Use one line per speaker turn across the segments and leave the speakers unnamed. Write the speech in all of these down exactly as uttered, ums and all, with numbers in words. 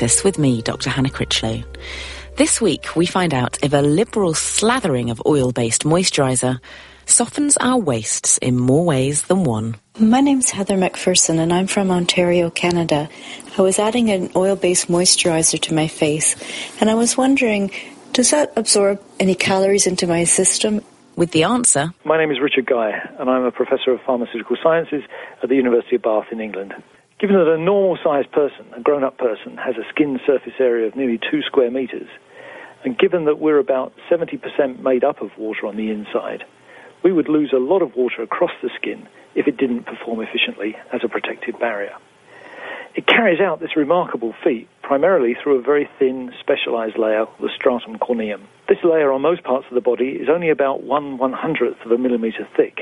This with me, Doctor Hannah Critchlow. This week, we find out if a liberal slathering of oil-based moisturiser softens our wastes in more ways than one.
My name's Heather McPherson, and I'm from Ontario, Canada. I was adding an oil-based moisturiser to my face, and I was wondering, does that absorb any calories into my system?
With the answer...
My name is Richard Guy, and I'm a professor of pharmaceutical sciences at the University of Bath in England. Given that a normal-sized person, a grown-up person, has a skin surface area of nearly two square metres, and given that we're about seventy percent made up of water on the inside, we would lose a lot of water across the skin if it didn't perform efficiently as a protective barrier. It carries out this remarkable feat primarily through a very thin, specialised layer, the stratum corneum. This layer on most parts of the body is only about one one-hundredth of a millimetre thick.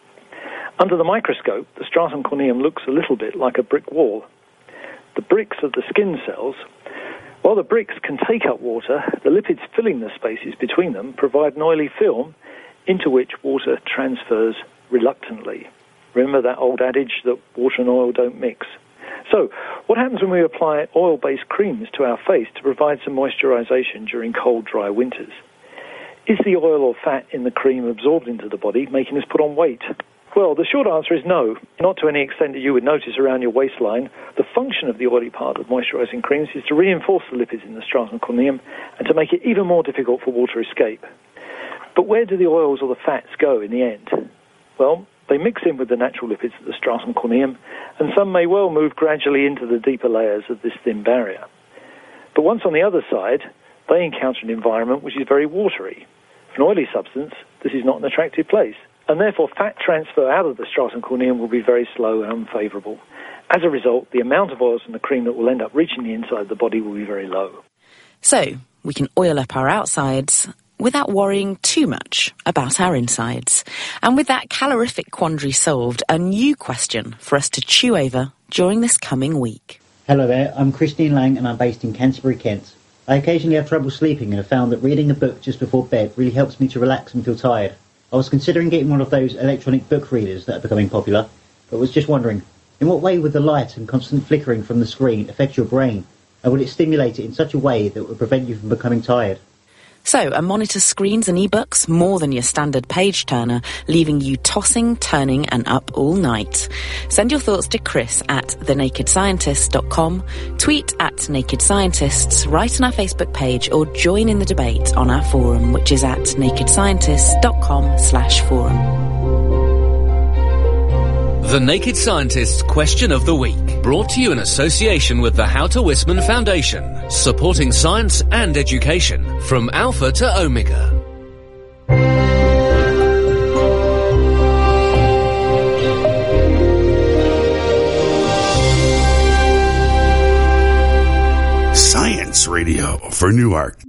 Under the microscope, the stratum corneum looks a little bit like a brick wall. The bricks of the skin cells, while the bricks can take up water, the lipids filling the spaces between them provide an oily film into which water transfers reluctantly. Remember that old adage that water and oil don't mix? So, what happens when we apply oil-based creams to our face to provide some moisturization during cold, dry winters? Is the oil or fat in the cream absorbed into the body, making us put on weight? Well, the short answer is no, not to any extent that you would notice around your waistline. The function of the oily part of moisturizing creams is to reinforce the lipids in the stratum corneum and to make it even more difficult for water to escape. But where do the oils or the fats go in the end? Well, they mix in with the natural lipids of the stratum corneum, and some may well move gradually into the deeper layers of this thin barrier. But once on the other side, they encounter an environment which is very watery. For an oily substance, this is not an attractive place, and therefore fat transfer out of the stratum corneum will be very slow and unfavourable. As a result, the amount of oils in the cream that will end up reaching the inside of the body will be very low.
So, we can oil up our outsides without worrying too much about our insides. And with that calorific quandary solved, a new question for us to chew over during this coming week.
Hello there, I'm Christine Lang and I'm based in Canterbury, Kent. I occasionally have trouble sleeping and have found that reading a book just before bed really helps me to relax and feel tired. I was considering getting one of those electronic book readers that are becoming popular, but was just wondering, in what way would the light and constant flickering from the screen affect your brain, and would it stimulate it in such a way that would prevent you from becoming tired?
So, a monitor screens and ebooks more than your standard page-turner, leaving you tossing, turning and up all night. Send your thoughts to Chris at the naked scientist dot com, tweet at Naked Scientists, write on our Facebook page or join in the debate on our forum, which is at naked scientists dot com slash forum.
The Naked Scientists Question of the Week, brought to you in association with the Houter Wisman Foundation, supporting science and education from Alpha to Omega.
Science Radio for Newark.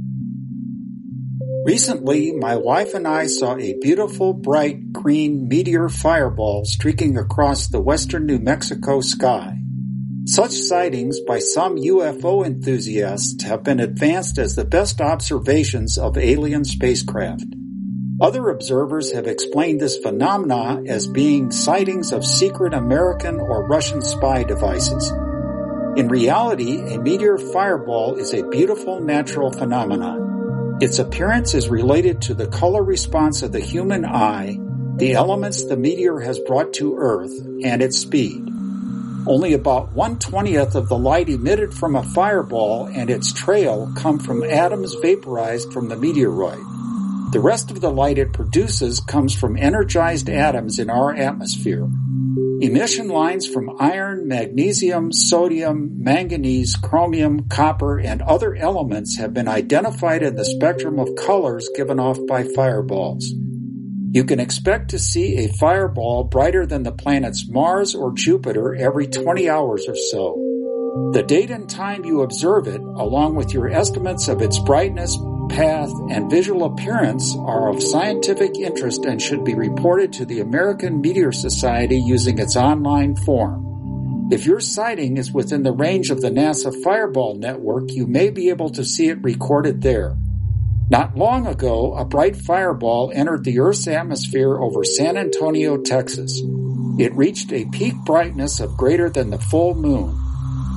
Recently, my wife and I saw a beautiful, bright, green meteor fireball streaking across the western New Mexico sky. Such sightings by some U F O enthusiasts have been advanced as the best observations of alien spacecraft. Other observers have explained this phenomena as being sightings of secret American or Russian spy devices. In reality, a meteor fireball is a beautiful natural phenomenon. Its appearance is related to the color response of the human eye, the elements the meteor has brought to Earth, and its speed. Only about one twentieth of the light emitted from a fireball and its trail come from atoms vaporized from the meteoroid. The rest of the light it produces comes from energized atoms in our atmosphere. Emission lines from iron, magnesium, sodium, manganese, chromium, copper, and other elements have been identified in the spectrum of colors given off by fireballs. You can expect to see a fireball brighter than the planets Mars or Jupiter every twenty hours or so. The date and time you observe it, along with your estimates of its brightness, path, and visual appearance, are of scientific interest and should be reported to the American Meteor Society using its online form. If your sighting is within the range of the NASA Fireball Network, you may be able to see it recorded there. Not long ago, a bright fireball entered the Earth's atmosphere over San Antonio, Texas. It reached a peak brightness of greater than the full moon.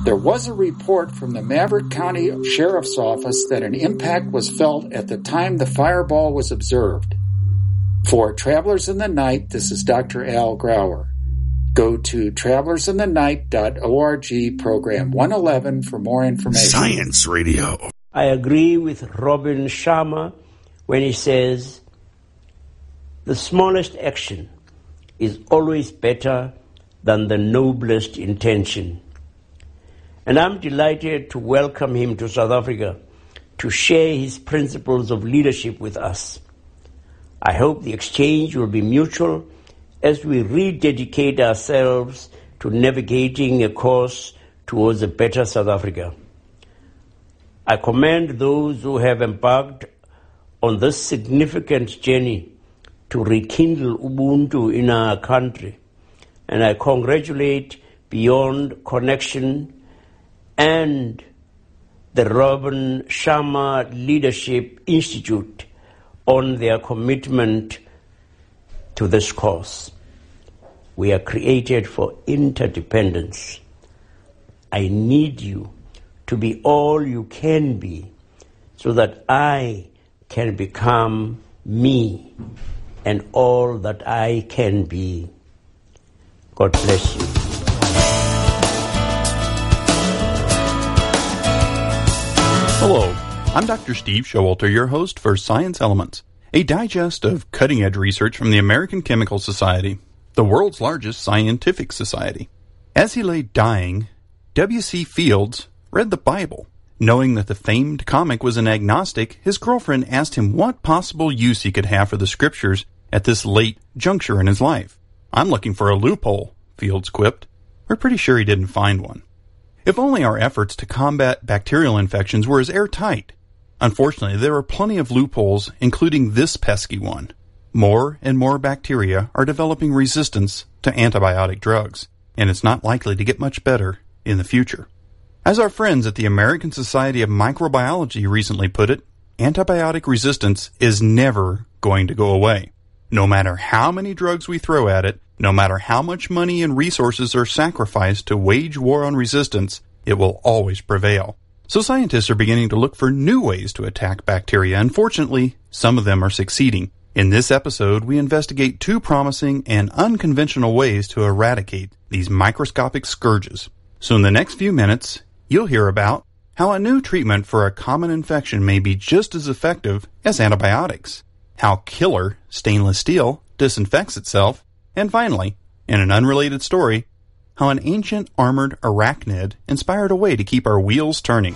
There was a report from the Maverick County Sheriff's Office that an impact was felt at the time the fireball was observed. For Travelers in the Night, this is Doctor Al Grauer. Go to travelers in the night dot org, program one eleven for more information.
Science Radio.
I agree with Robin Sharma when he says, the smallest action is always better than the noblest intention. And I'm delighted to welcome him to South Africa to share his principles of leadership with us. I hope the exchange will be mutual as we rededicate ourselves to navigating a course towards a better South Africa. I commend those who have embarked on this significant journey to rekindle Ubuntu in our country, and I congratulate Beyond Connection and the Robin Sharma Leadership Institute on their commitment to this cause. We are created for interdependence. I need you to be all you can be so that I can become me and all that I can be. God bless you.
Hello, I'm Doctor Steve Showalter, your host for Science Elements, a digest of cutting-edge research from the American Chemical Society, the world's largest scientific society. As he lay dying, W C Fields read the Bible. Knowing that the famed comic was an agnostic, his girlfriend asked him what possible use he could have for the scriptures at this late juncture in his life. I'm looking for a loophole, Fields quipped. We're pretty sure he didn't find one. If only our efforts to combat bacterial infections were as airtight. Unfortunately, there are plenty of loopholes, including this pesky one. More and more bacteria are developing resistance to antibiotic drugs, and it's not likely to get much better in the future. As our friends at the American Society of Microbiology recently put it, antibiotic resistance is never going to go away. No matter how many drugs we throw at it, no matter how much money and resources are sacrificed to wage war on resistance, it will always prevail. So scientists are beginning to look for new ways to attack bacteria, and fortunately, some of them are succeeding. In this episode, we investigate two promising and unconventional ways to eradicate these microscopic scourges. So in the next few minutes, you'll hear about how a new treatment for a common infection may be just as effective as antibiotics, how killer stainless steel disinfects itself, and finally, in an unrelated story, how an ancient armored arachnid inspired a way to keep our wheels turning.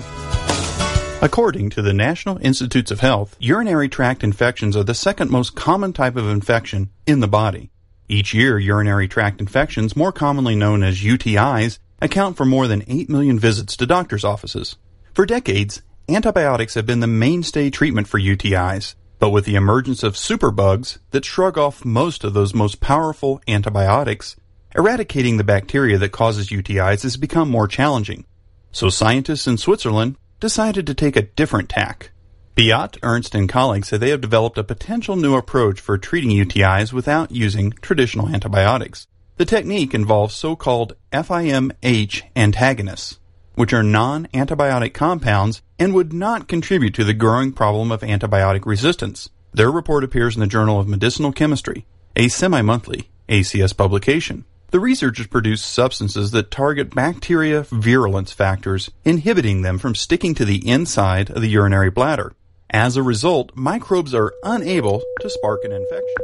According to the National Institutes of Health, urinary tract infections are the second most common type of infection in the body. Each year, urinary tract infections, more commonly known as U T Is, account for more than eight million visits to doctors' offices. For decades, antibiotics have been the mainstay treatment for U T Is, but with the emergence of superbugs that shrug off most of those most powerful antibiotics, eradicating the bacteria that causes U T Is has become more challenging. So scientists in Switzerland decided to take a different tack. Beat, Ernst, and colleagues say they have developed a potential new approach for treating U T Is without using traditional antibiotics. The technique involves so-called F I M H antagonists, which are non-antibiotic compounds and would not contribute to the growing problem of antibiotic resistance. Their report appears in the Journal of Medicinal Chemistry, a semi-monthly A C S publication. The researchers produce substances that target bacteria virulence factors, inhibiting them from sticking to the inside of the urinary bladder. As a result, microbes are unable to spark an infection.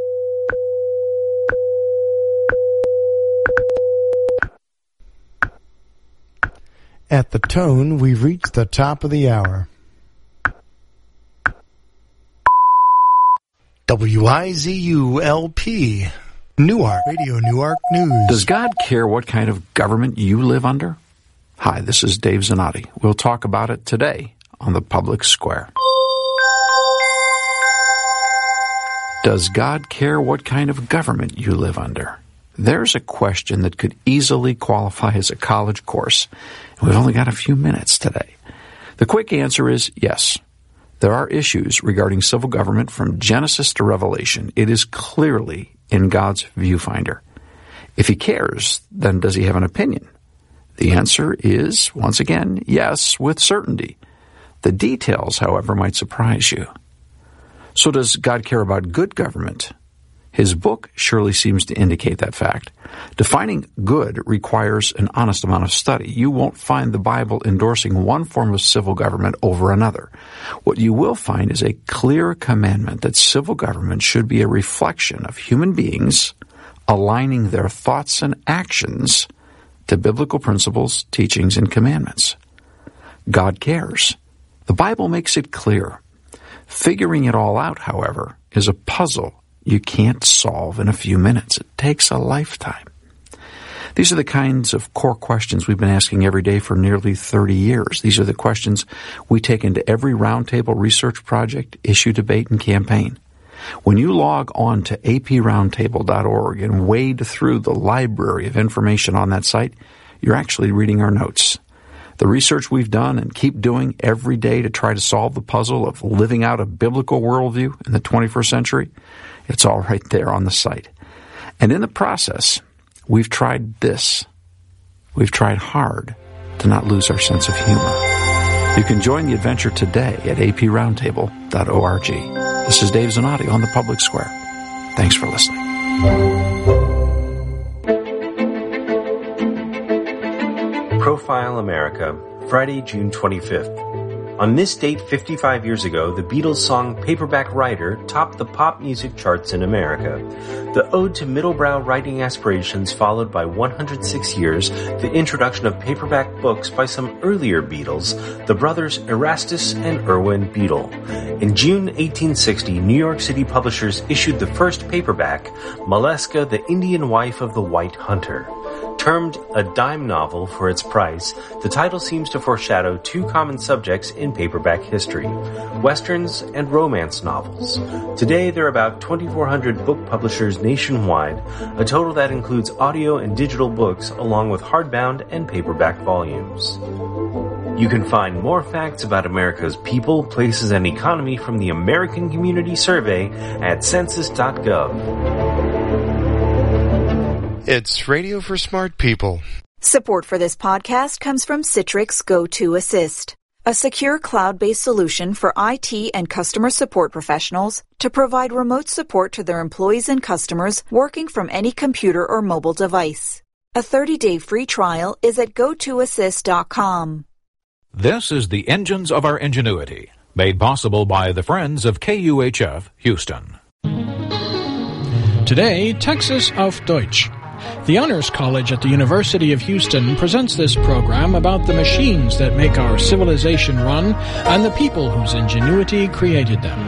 At the tone, we've reached the top of the hour. W I Z U L P, Newark, Radio Newark News.
Does God care what kind of government you live under? Hi, this is Dave Zanotti. We'll talk about it today on the Public Square. Does God care what kind of government you live under? There's a question that could easily qualify as a college course, and we've only got a few minutes today. The quick answer is yes. There are issues regarding civil government from Genesis to Revelation. It is clearly in God's viewfinder. If he cares, then does he have an opinion? The answer is, once again, yes, with certainty. The details, however, might surprise you. So does God care about good government? His book surely seems to indicate that fact. Defining good requires an honest amount of study. You won't find the Bible endorsing one form of civil government over another. What you will find is a clear commandment that civil government should be a reflection of human beings aligning their thoughts and actions to biblical principles, teachings, and commandments. God cares. The Bible makes it clear. Figuring it all out, however, is a puzzle you can't solve in a few minutes. It takes a lifetime. These are the kinds of core questions we've been asking every day for nearly thirty years. These are the questions we take into every roundtable research project, issue, debate, and campaign. When you log on to a p roundtable dot org and wade through the library of information on that site, you're actually reading our notes. The research we've done and keep doing every day to try to solve the puzzle of living out a biblical worldview in the twenty-first century, it's all right there on the site. And in the process, we've tried this. We've tried hard to not lose our sense of humor. You can join the adventure today at a p roundtable dot org. This is Dave Zanotti on the Public Square. Thanks for listening.
Profile America, Friday, June twenty-fifth. On this date fifty-five years ago, the Beatles' song Paperback Writer topped the pop music charts in America. The ode to middlebrow writing aspirations followed by one hundred six years, the introduction of paperback books by some earlier Beatles, the brothers Erastus and Irwin Beadle. In June eighteen sixty, New York City publishers issued the first paperback, Maleska, the Indian Wife of the White Hunter. Termed a dime novel for its price, the title seems to foreshadow two common subjects in paperback history, westerns and romance novels. Today there are about twenty-four hundred book publishers nationwide, a total that includes audio and digital books along with hardbound and paperback volumes. You can find more facts about America's people, places, and economy from the American Community Survey at census dot gov.
It's Radio for Smart People.
Support for this podcast comes from Citrix Go to Assist, a secure cloud-based solution for I T and customer support professionals to provide remote support to their employees and customers working from any computer or mobile device. A thirty-day free trial is at go to assist dot com.
This is the Engines of Our Ingenuity, made possible by the Friends of K U H F Houston.
Today, Texas auf Deutsch. The Honors College at the University of Houston presents this program about the machines that make our civilization run and the people whose ingenuity created them.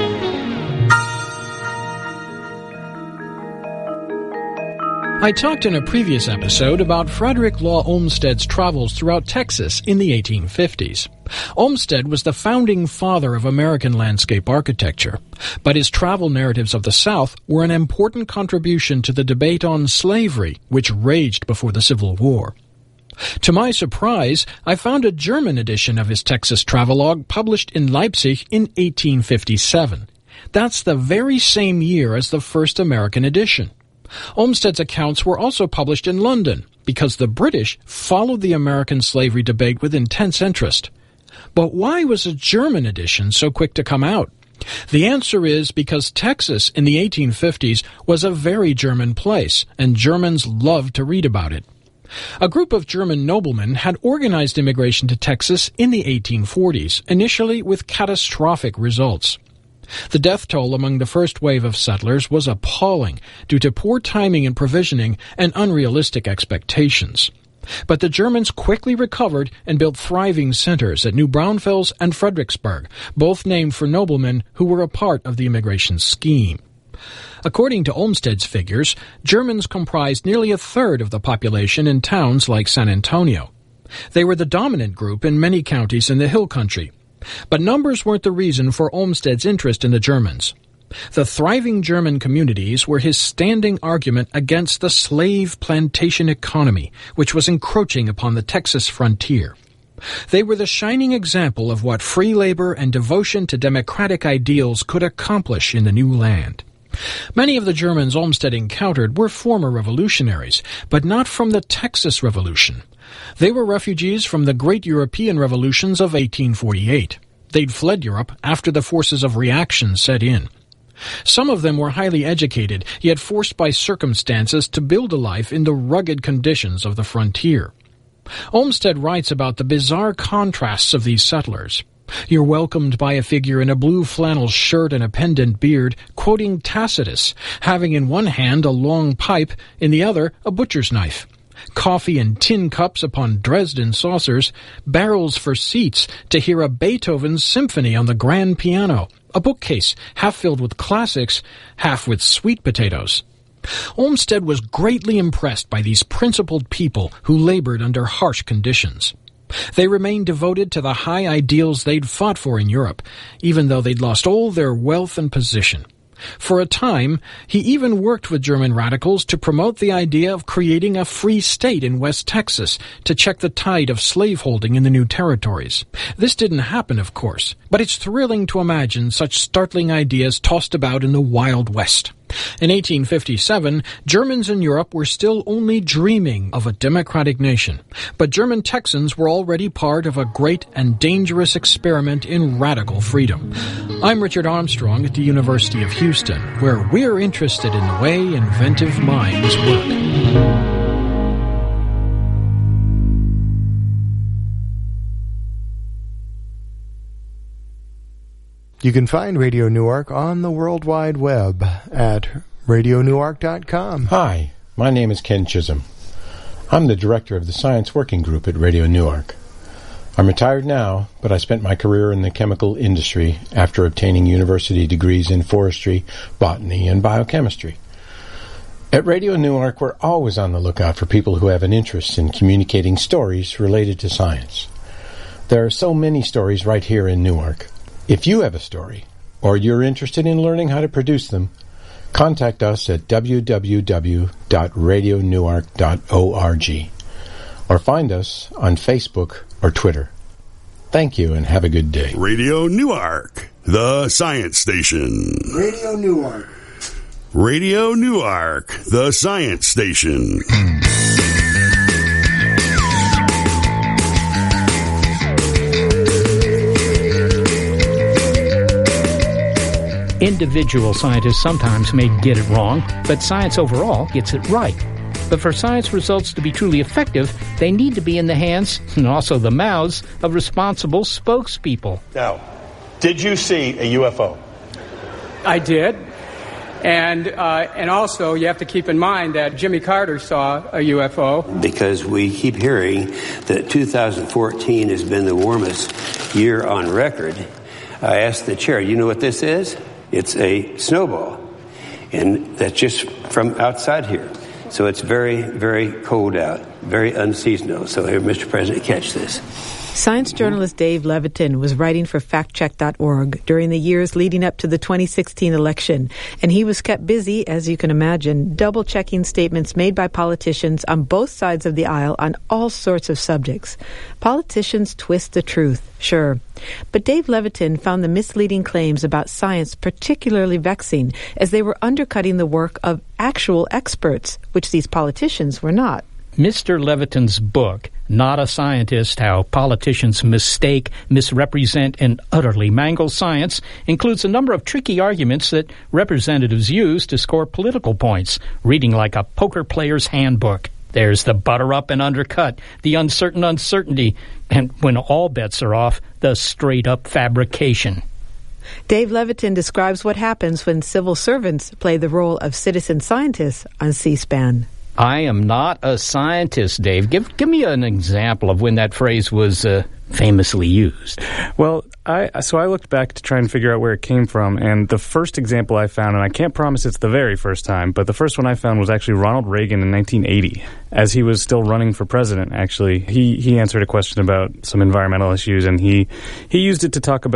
I talked in a previous episode about Frederick Law Olmsted's travels throughout Texas in the eighteen fifties. Olmsted was the founding father of American landscape architecture, but his travel narratives of the South were an important contribution to the debate on slavery, which raged before the Civil War. To my surprise, I found a German edition of his Texas travelogue published in Leipzig in eighteen fifty-seven. That's the very same year as the first American edition. Olmsted's accounts were also published in London because the British followed the American slavery debate with intense interest. But why was a German edition so quick to come out? The answer is because Texas in the eighteen fifties was a very German place, and Germans loved to read about it. A group of German noblemen had organized immigration to Texas in the eighteen forties, initially with catastrophic results. The death toll among the first wave of settlers was appalling due to poor timing and provisioning and unrealistic expectations. But the Germans quickly recovered and built thriving centers at New Braunfels and Fredericksburg, both named for noblemen who were a part of the immigration scheme. According to Olmsted's figures, Germans comprised nearly a third of the population in towns like San Antonio. They were the dominant group in many counties in the Hill Country. But numbers weren't the reason for Olmsted's interest in the Germans. The thriving German communities were his standing argument against the slave plantation economy, which was encroaching upon the Texas frontier. They were the shining example of what free labor and devotion to democratic ideals could accomplish in the new land. Many of the Germans Olmsted encountered were former revolutionaries, but not from the Texas Revolution. They were refugees from the great European revolutions of eighteen forty-eight. They'd fled Europe after the forces of reaction set in. Some of them were highly educated, yet forced by circumstances to build a life in the rugged conditions of the frontier. Olmsted writes about the bizarre contrasts of these settlers. You're welcomed by a figure in a blue flannel shirt and a pendant beard, quoting Tacitus, having in one hand a long pipe, in the other a butcher's knife. Coffee in tin cups upon Dresden saucers, barrels for seats to hear a Beethoven symphony on the grand piano, a bookcase half filled with classics, half with sweet potatoes. Olmsted was greatly impressed by these principled people who labored under harsh conditions. They remained devoted to the high ideals they'd fought for in Europe, even though they'd lost all their wealth and position. For a time, he even worked with German radicals to promote the idea of creating a free state in West Texas to check the tide of slaveholding in the new territories. This didn't happen, of course, but it's thrilling to imagine such startling ideas tossed about in the Wild West. In eighteen fifty-seven, Germans in Europe were still only dreaming of a democratic nation, but German Texans were already part of a great and dangerous experiment in radical freedom. I'm Richard Armstrong at the University of Houston, where we're interested in the way inventive minds work.
You can find Radio Newark on the World Wide Web at radio newark dot com.
Hi, my name is Ken Chisholm. I'm the director of the Science Working Group at Radio Newark. I'm retired now, but I spent my career in the chemical industry after obtaining university degrees in forestry, botany, and biochemistry. At Radio Newark, we're always on the lookout for people who have an interest in communicating stories related to science. There are so many stories right here in Newark. If you have a story, or you're interested in learning how to produce them, contact us at w w w dot radio newark dot org or find us on Facebook or Twitter. Thank you and have a good day.
Radio Newark, the science station.
Radio Newark.
Radio Newark, the science station.
Individual scientists sometimes may get it wrong, but science overall gets it right. But for science results to be truly effective, they need to be in the hands, and also the mouths, of responsible spokespeople.
Now, did you see a U F O?
I did. And uh, and also, you have to keep in mind that Jimmy Carter saw a U F O.
Because we keep hearing that two thousand fourteen has been the warmest year on record, I asked the chair, you know what this is? It's a snowball, and that's just from outside here. So it's very, very cold out, very unseasonal. So here, Mister President, catch this.
Science journalist Dave Levitin was writing for fact check dot org during the years leading up to the twenty sixteen election, and he was kept busy, as you can imagine, double-checking statements made by politicians on both sides of the aisle on all sorts of subjects. Politicians twist the truth, sure, but Dave Levitin found the misleading claims about science particularly vexing, as they were undercutting the work of actual experts, which these politicians were not.
Mister Levitin's book, Not a Scientist, How Politicians Mistake, Misrepresent, and Utterly Mangle Science, includes a number of tricky arguments that representatives use to score political points, reading like a poker player's handbook. There's the butter up and undercut, the uncertain uncertainty, and when all bets are off, the straight-up fabrication.
Dave Levitin describes what happens when civil servants play the role of citizen scientists on C-SPAN.
I am not a scientist, Dave. Give give me an example of when that phrase was uh, famously used.
Well, I so I looked back to try and figure out where it came from, and the first example I found, and I can't promise it's the very first time, but the first one I found was actually Ronald Reagan in nineteen eighty. As he was still running for president, actually, he, he answered a question about some environmental issues, and he, he used it to talk about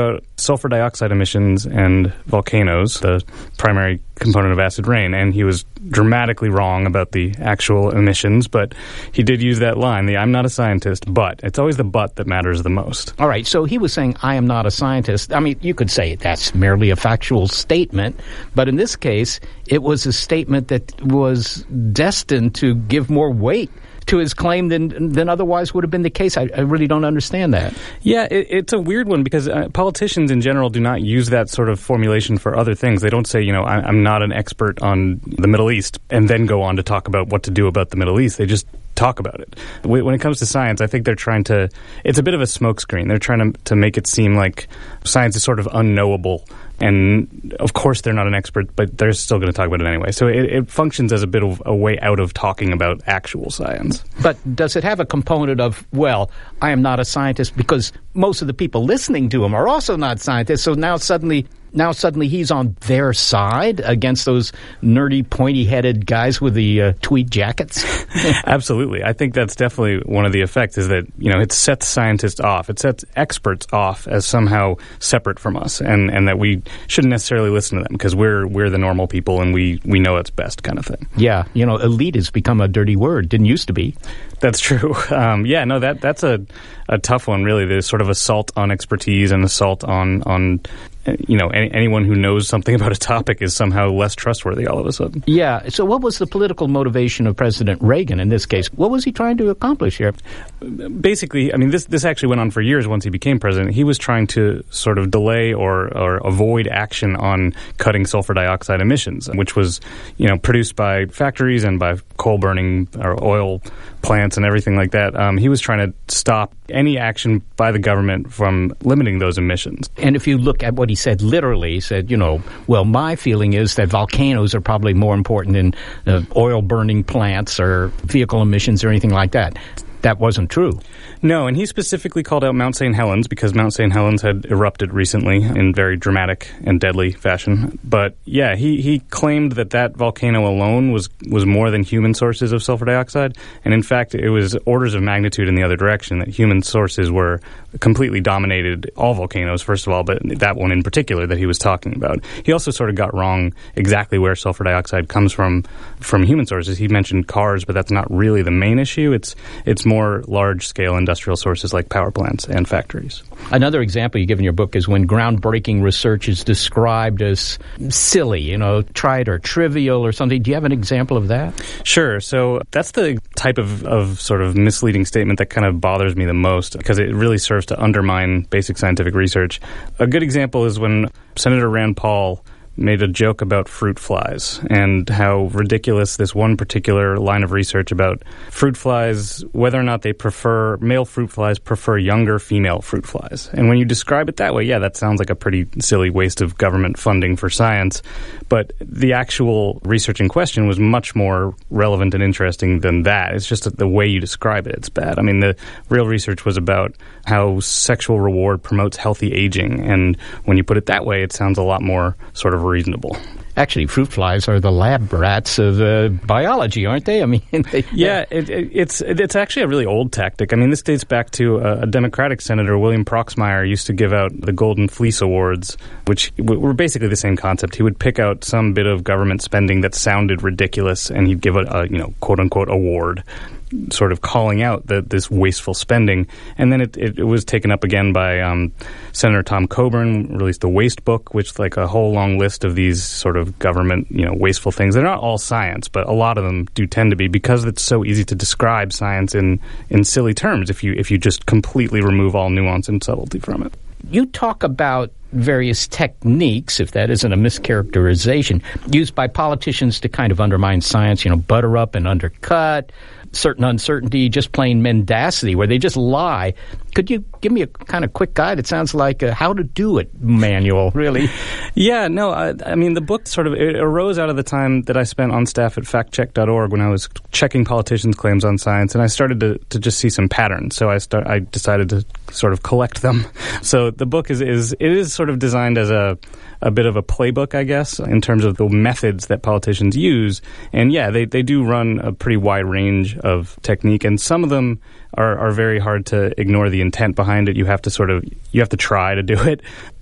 sulfur dioxide emissions and volcanoes, the primary component of acid rain, and he was dramatically wrong about the actual emissions, but he did use that line, the I'm not a scientist, but. It's always the but that matters the most.
All right, so he was saying, I am not a scientist. I mean, you could say that's merely a factual statement, but in this case, it was a statement that was destined to give more weight to his claim than than otherwise would have been the case. I, I really don't understand that.
Yeah, it, it's a weird one because uh, politicians in general do not use that sort of formulation for other things. They don't say, you know, I, I'm not an expert on the Middle East and then go on to talk about what to do about the Middle East. They just talk about it. When it comes to science, I think they're trying to, it's a bit of a smokescreen. They're trying to, to make it seem like science is sort of unknowable. And of course they're not an expert, but they're still going to talk about it anyway. So it, it functions as a bit of a way out of talking about actual science.
But does it have a component of, well, I am not a scientist because most of the people listening to him are also not scientists, so now suddenly... Now suddenly he's on their side against those nerdy, pointy-headed guys with the uh, tweed jackets?
Absolutely. I think that's definitely one of the effects is that, you know, it sets scientists off. It sets experts off as somehow separate from us and, and that we shouldn't necessarily listen to them because we're we're the normal people and we, we know it's best kind of thing.
Yeah. You know, elite has become a dirty word. Didn't used to be.
That's true. Um, yeah, no, that that's a, a tough one, really. There's sort of assault on expertise and assault on, on you know, any, anyone who knows something about a topic is somehow less trustworthy all of a sudden.
Yeah. So what was the political motivation of President Reagan in this case? What was he trying to accomplish here?
Basically, I mean, this this actually went on for years once he became president. He was trying to sort of delay or, or avoid action on cutting sulfur dioxide emissions, which was, you know, produced by factories and by coal burning or oil plants and everything like that. Um, he was trying to stop any action by the government from limiting those emissions.
And if you look at what he said literally, he said, you know, well, my feeling is that volcanoes are probably more important than uh, oil-burning plants or vehicle emissions or anything like that. That wasn't true.
No, and he specifically called out Mount Saint Helens because Mount Saint Helens had erupted recently in very dramatic and deadly fashion. But yeah, he, he claimed that that volcano alone was, was more than human sources of sulfur dioxide. And in fact, it was orders of magnitude in the other direction, that human sources were completely dominated all volcanoes, first of all, but that one in particular that he was talking about. He also sort of got wrong exactly where sulfur dioxide comes from from human sources. He mentioned cars, but that's not really the main issue. It's it's more large-scale industrial sources like power plants and factories.
Another example you give in your book is when groundbreaking research is described as silly, you know, trite or trivial or something. Do you have an example of that?
Sure. So that's the type of, of sort of misleading statement that kind of bothers me the most because it really serves to undermine basic scientific research. A good example is when Senator Rand Paul made a joke about fruit flies and how ridiculous this one particular line of research about fruit flies, whether or not they prefer, male fruit flies prefer younger female fruit flies. And when you describe it that way, yeah, that sounds like a pretty silly waste of government funding for science. But the actual research in question was much more relevant and interesting than that. It's just the way you describe it, it's bad. I mean, the real research was about how sexual reward promotes healthy aging. And when you put it that way, it sounds a lot more sort of reasonable.
Actually, fruit flies are the lab rats of uh, biology, aren't they? I mean, they,
yeah, it, it, it's it's actually a really old tactic. I mean, this dates back to a, a Democratic senator, William Proxmire, used to give out the Golden Fleece Awards, which w- were basically the same concept. He would pick out some bit of government spending that sounded ridiculous, and he'd give a, a you know quote unquote award, sort of calling out the, this wasteful spending. And then it, it, it was taken up again by um, Senator Tom Coburn, released the Waste Book, which is like a whole long list of these sort of government, you know, wasteful things. They're not all science, but a lot of them do tend to be because it's so easy to describe science in, in silly terms if you if you just completely remove all nuance and subtlety from it.
You talk about various techniques, if that isn't a mischaracterization, used by politicians to kind of undermine science, you know, butter up and undercut, certain uncertainty, just plain mendacity, where they just lie. Could you give me a kind of quick guide? It sounds like a how to do it manual, really.
Yeah, no, I, I mean, the book sort of it arose out of the time that I spent on staff at fact check dot org when I was checking politicians' claims on science, and I started to, to just see some patterns. So I start, I decided to sort of collect them. So the book is, is it is sort of designed as a a bit of a playbook, I guess, in terms of the methods that politicians use. And yeah, they, they do run a pretty wide range of technique, and some of them are, are very hard to ignore the intent behind it. You have to sort of, you have to try to do it.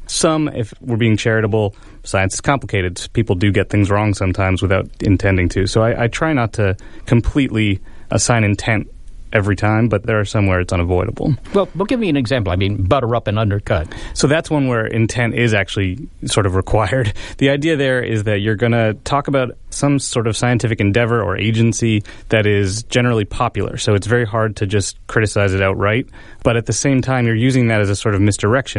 Some, if we're being charitable, science is complicated. People do get things wrong sometimes without intending to. So I, I try not to completely assign intent every time, but there are some where it's unavoidable.
Well, well, give me an example. I mean, butter up and undercut.
So that's one where intent is actually sort of required. The idea there is that you're going to talk about some sort of scientific endeavor or agency that is generally popular. So it's very hard to just criticize it outright. But at the same time, you're using that as a sort of misdirection